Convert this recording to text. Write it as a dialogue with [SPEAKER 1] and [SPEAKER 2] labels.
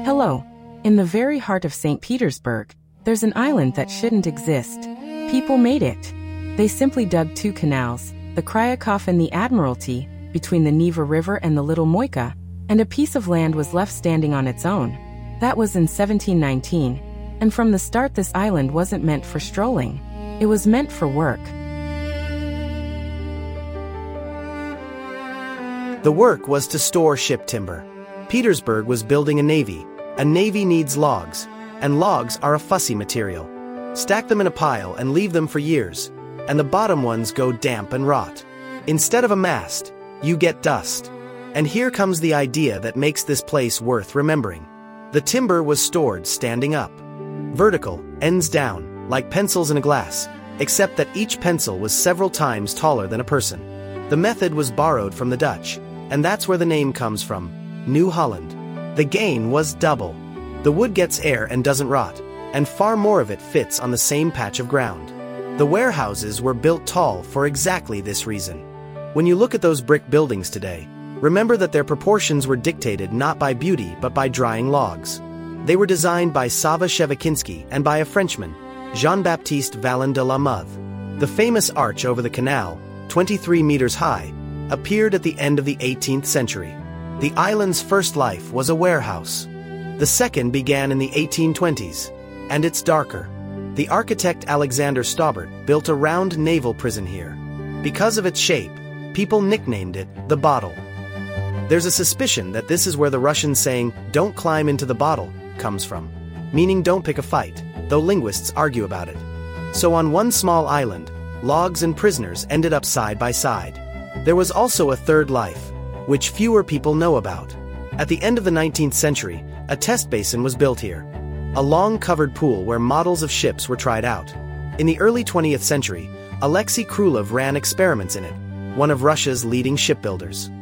[SPEAKER 1] Hello. In the very heart of St. Petersburg, there's an island that shouldn't exist. People made it. They simply dug two canals, the Kryakov and the Admiralty, between the Neva River and the Little Moika, and a piece of land was left standing on its own. That was in 1719, and from the start this island wasn't meant for strolling. It was meant for work.
[SPEAKER 2] The work was to store ship timber. Petersburg was building a navy. A navy needs logs, and logs are a fussy material. Stack them in a pile and leave them for years, and the bottom ones go damp and rot. Instead of a mast, you get dust. And here comes the idea that makes this place worth remembering. The timber was stored standing up. Vertical, ends down, like pencils in a glass, except that each pencil was several times taller than a person. The method was borrowed from the Dutch, and that's where the name comes from, New Holland. The gain was double. The wood gets air and doesn't rot, and far more of it fits on the same patch of ground. The warehouses were built tall for exactly this reason. When you look at those brick buildings today, remember that their proportions were dictated not by beauty but by drying logs. They were designed by Sava Shevakinsky and by a Frenchman, Jean-Baptiste Vallon de la Mothe. The famous arch over the canal, 23 meters high, appeared at the end of the 18th century. The island's first life was a warehouse. The second began in the 1820s, and it's darker. The architect Alexander Staubert built a round naval prison here. Because of its shape, people nicknamed it the Bottle. There's a suspicion that this is where the Russian saying, "Don't climb into the bottle," comes from, meaning don't pick a fight, though linguists argue about it. So on one small island, logs and prisoners ended up side by side. There was also a third life, which fewer people know about. At the end of the 19th century, a test basin was built here. A long covered pool where models of ships were tried out. In the early 20th century, Alexei Krylov ran experiments in it, one of Russia's leading shipbuilders.